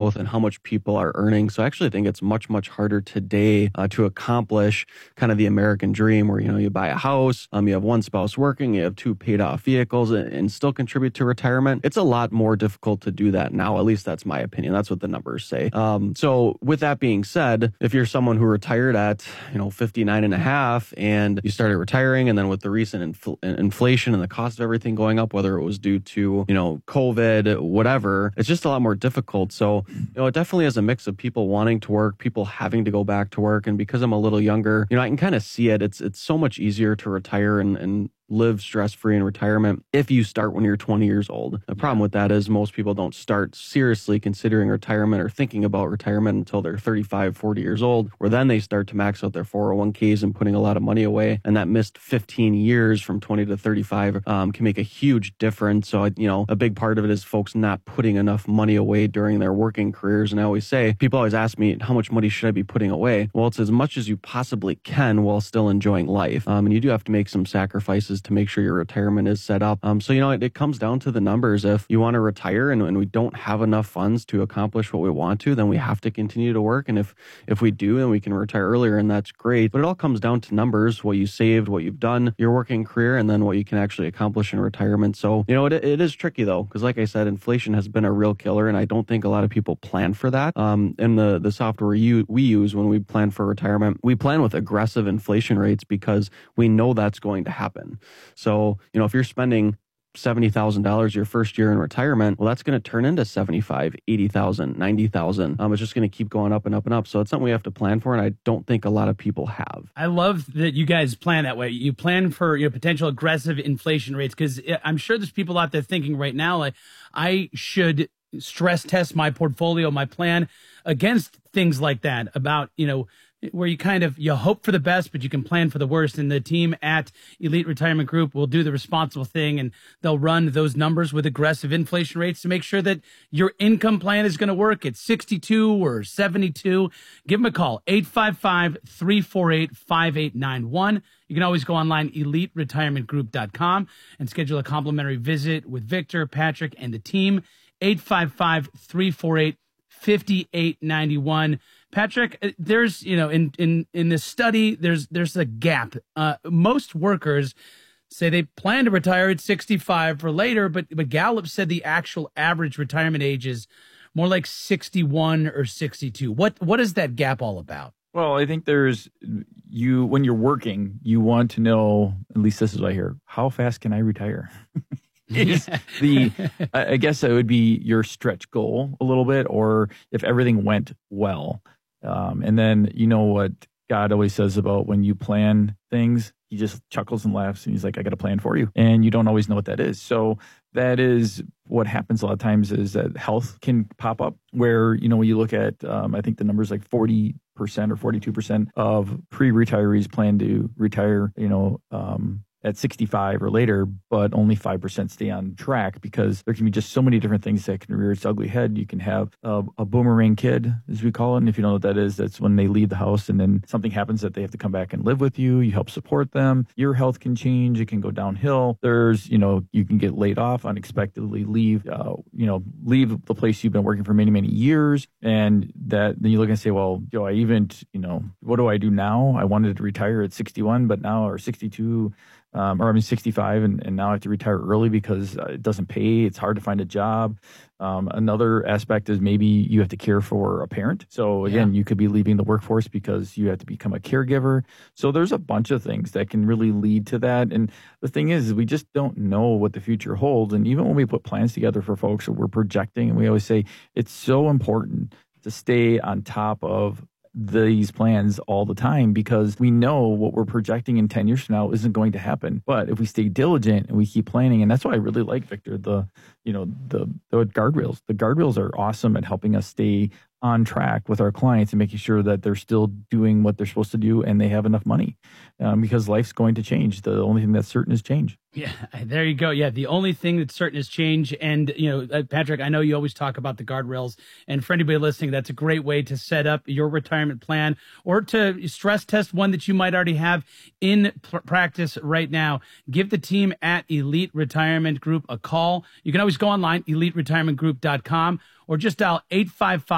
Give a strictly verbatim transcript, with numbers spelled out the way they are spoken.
growth and how much people are earning. So I actually think it's much, much harder today uh, to accomplish kind of the American dream where, you know, you buy a house, um, you have one spouse working, you have two paid off vehicles and, and still contribute to retirement. It's a lot more difficult to do that now. At least that's my opinion. That's what the numbers say. Um, so with that being said, if you're someone who retired at, you know, fifty-nine and a half and you started retiring, and then with the recent infl- inflation and the cost of everything going up, whether it was due to, you know, COVID, whatever, it's just a lot more difficult. So, you know, it definitely is a mix of people wanting to work, people having to go back to work. And because I'm a little younger, you know, I can kind of see it. It's, it's so much easier to retire and, and live stress-free in retirement if you start when you're twenty years old. The problem with that is most people don't start seriously considering retirement or thinking about retirement until they're thirty-five, forty years old, where then they start to max out their four oh one k's and putting a lot of money away. And that missed fifteen years from twenty to thirty-five um, can make a huge difference. So, you know, a big part of it is folks not putting enough money away during their working careers. And I always say, people always ask me, how much money should I be putting away? Well, it's as much as you possibly can while still enjoying life. Um, and you do have to make some sacrifices to make sure your retirement is set up. Um, so, you know, it, it comes down to the numbers. If you want to retire and, and we don't have enough funds to accomplish what we want to, then we have to continue to work. And if, if we do, then we can retire earlier, and that's great. But it all comes down to numbers, what you saved, what you've done, your working career, and then what you can actually accomplish in retirement. So, you know, it, it is tricky though, because like I said, inflation has been a real killer, and I don't think a lot of people plan for that. Um, in the, the software you, we use when we plan for retirement, we plan with aggressive inflation rates because we know that's going to happen. So, you know, if you're spending seventy thousand dollars your first year in retirement, well, that's going to turn into seventy-five, eighty thousand, ninety thousand. Um, it's just going to keep going up and up and up. So it's something we have to plan for, and I don't think a lot of people have. I love that you guys plan that way. You plan for your potential aggressive inflation rates, because I'm sure there's people out there thinking right now, like, I should stress test my portfolio, my plan against things like that, about, you know, where you kind of, you hope for the best, but you can plan for the worst. And the team at Elite Retirement Group will do the responsible thing, and they'll run those numbers with aggressive inflation rates to make sure that your income plan is going to work at sixty-two or seventy-two. Give them a call, eight five five, three four eight, five eight nine one. You can always go online, elite retirement group dot com, and schedule a complimentary visit with Victor, Patrick, and the team, eight five five, three four eight, five eight nine one. Patrick, there's, you know, in, in, in this study, there's, there's a gap. Uh, most workers say they plan to retire at sixty-five for later, but, but Gallup said the actual average retirement age is more like sixty-one or sixty-two. What, what is that gap all about? Well, I think there's, you, when you're working, you want to know, at least this is what I hear, how fast can I retire? Is the, I guess that would be your stretch goal a little bit, or if everything went well. Um, and then, you know what God always says about when you plan things, he just chuckles and laughs, and he's like, I got a plan for you. And you don't always know what that is. So that is what happens a lot of times, is that health can pop up where, you know, when you look at, um, I think the number's like forty percent or forty-two percent of pre-retirees plan to retire, you know, um, at sixty-five or later, but only five percent stay on track, because there can be just so many different things that can rear its ugly head. You can have a, a boomerang kid, as we call it. And if you know what that is, that's when they leave the house and then something happens that they have to come back and live with you. You help support them. Your health can change. It can go downhill. There's, you know, you can get laid off unexpectedly, leave, uh, you know, leave the place you've been working for many, many years. And that then you look and say, well, yo, I even, you know, what do I do now? I wanted to retire at sixty-one, but now, or sixty-two, Um, or I'm sixty-five, and, and now I have to retire early because uh, it doesn't pay. It's hard to find a job. Um, another aspect is maybe you have to care for a parent. So again, yeah. you could be leaving the workforce because you have to become a caregiver. So there's a bunch of things that can really lead to that. And the thing is, we just don't know what the future holds. And even when we put plans together for folks that we're projecting, and we always say it's so important to stay on top of these plans all the time, because we know what we're projecting in ten years from now isn't going to happen. But if we stay diligent and we keep planning, and that's why I really like, Victor, the, you know, the, the guardrails. The guardrails are awesome at helping us stay on track with our clients and making sure that they're still doing what they're supposed to do and they have enough money, um, because life's going to change. The only thing that's certain is change. Yeah, there you go. Yeah, the only thing that's certain is change. And, you know, uh, Patrick, I know you always talk about the guardrails. And for anybody listening, that's a great way to set up your retirement plan, or to stress test one that you might already have in pr- practice right now. Give the team at Elite Retirement Group a call. You can always go online, elite retirement group dot com, or just dial eight five five